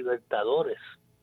Libertadores.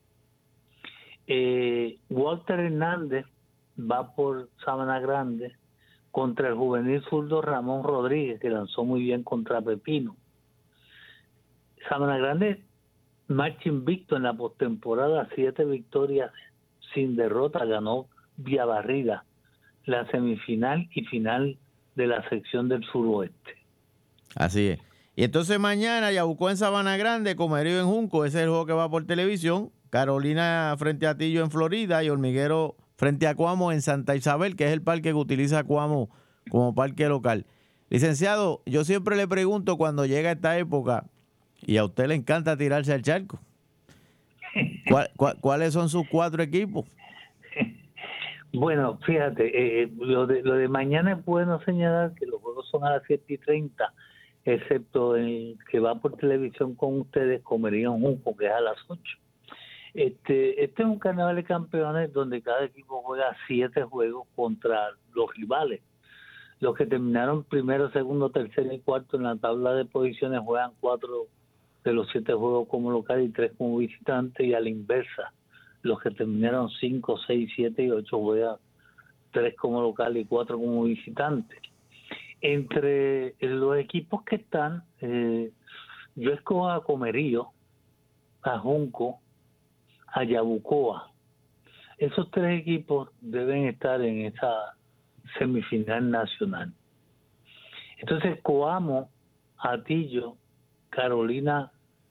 Walter Hernández va por Sabana Grande contra el juvenil zurdo Ramón Rodríguez, que lanzó muy bien contra Pepino. Sabana Grande marcha invicto en la postemporada, 7 victorias sin derrota, ganó vía barrida la semifinal y final de la sección del suroeste. Así es. Y entonces mañana Yabucoa en Sabana Grande, Comerío en Junco, ese es el juego que va por televisión. Carolina frente a Tillo en Florida y Hormiguero frente a Cuamo en Santa Isabel, que es el parque que utiliza Cuamo como parque local. Licenciado, yo siempre le pregunto cuando llega esta época, y a usted le encanta tirarse al charco, ¿cuáles son sus 4 equipos? Bueno, fíjate, lo de mañana es bueno señalar que los juegos son a las 7:30, excepto el que va por televisión con ustedes, Comerío en Junco, que es a las 8. Este es un carnaval de campeones donde cada equipo juega 7 juegos contra los rivales. Los que terminaron primero, segundo, tercero y cuarto en la tabla de posiciones juegan 4 de los 7 juegos como local y 3 como visitante, y a la inversa, los que terminaron 5, 6, 7 y 8 juegan 3 como local y 4 como visitante. Entre los equipos que están, yo escojo a Comerío, a Junco, a Yabucoa. Esos 3 equipos deben estar en esa semifinal nacional. Entonces Coamo, Atillo, Carolina,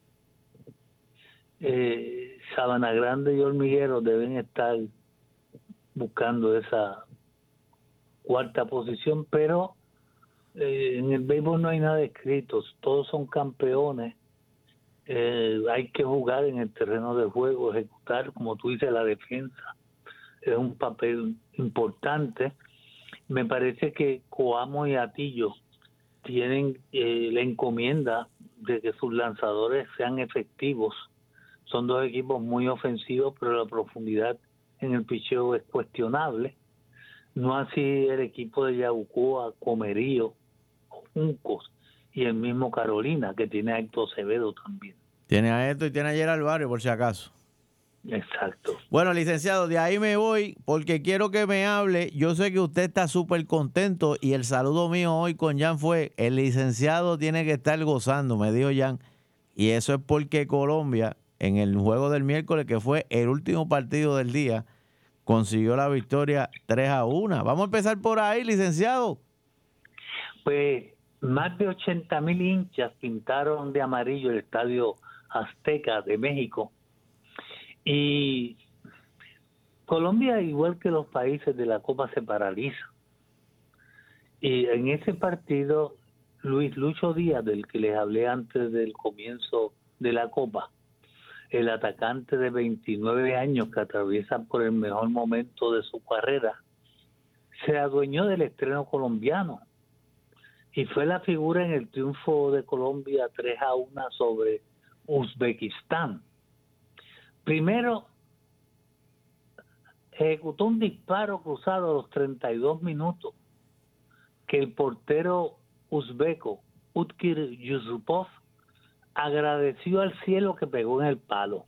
Sabana Grande y Hormiguero deben estar buscando esa 4ª posición, pero en el béisbol no hay nada escrito, todos son campeones. Hay que jugar en el terreno de juego, ejecutar, como tú dices, la defensa es un papel importante. Me parece que Coamo y Atillo tienen la encomienda de que sus lanzadores sean efectivos. Son 2 equipos muy ofensivos, pero la profundidad en el picheo es cuestionable. No así el equipo de Yabucoa, Comerío, Juncos y el mismo Carolina, que tiene a Héctor Acevedo también. Tiene a esto y tiene a Gerald Barrio, por si acaso. Exacto. Bueno, licenciado, de ahí me voy porque quiero que me hable. Yo sé que usted está súper contento y el saludo mío hoy con Jan fue: el licenciado tiene que estar gozando, me dijo Jan. Y eso es porque Colombia, en el juego del miércoles, que fue el último partido del día, consiguió la victoria 3-1. Vamos a empezar por ahí, licenciado. Pues más de 80,000 hinchas pintaron de amarillo el Estadio Azteca de México. Y Colombia, igual que los países de la Copa, se paraliza. Y en ese partido, Luis Lucho Díaz, del que les hablé antes del comienzo de la Copa, el atacante de 29 años que atraviesa por el mejor momento de su carrera, se adueñó del estreno colombiano y fue la figura en el triunfo de Colombia 3-1 sobre Uzbekistán. Primero, ejecutó un disparo cruzado a los 32 minutos que el portero uzbeco Utkir Yusupov agradeció al cielo que pegó en el palo.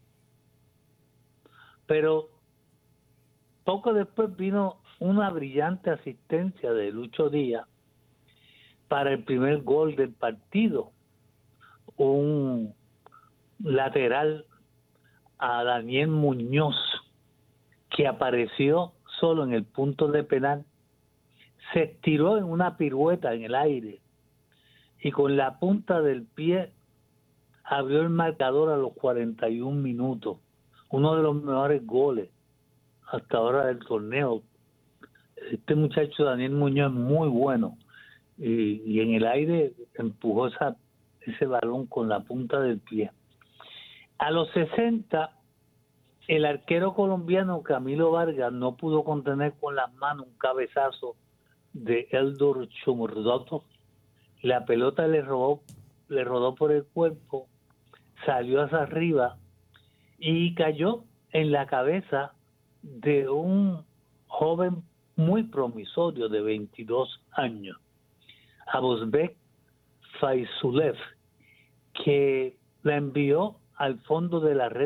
Pero poco después vino una brillante asistencia de Lucho Díaz para el primer gol del partido. Un lateral a Daniel Muñoz, que apareció solo en el punto de penal, se estiró en una pirueta en el aire y con la punta del pie abrió el marcador a los 41 minutos. Uno de los mejores goles hasta ahora del torneo. Este muchacho Daniel Muñoz es muy bueno y en el aire empujó ese balón con la punta del pie. A los 60, el arquero colombiano Camilo Vargas no pudo contener con las manos un cabezazo de Eldor Chumurdoto. La pelota le rodó por el cuerpo, salió hacia arriba y cayó en la cabeza de un joven muy promisorio de 22 años, Abuzbek Faizulev, que la envió al fondo de la red